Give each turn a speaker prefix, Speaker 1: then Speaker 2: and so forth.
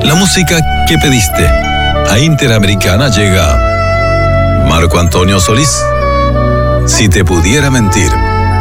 Speaker 1: la música que pediste. A Interamericana llega Marco Antonio Solís. Si te pudiera mentir.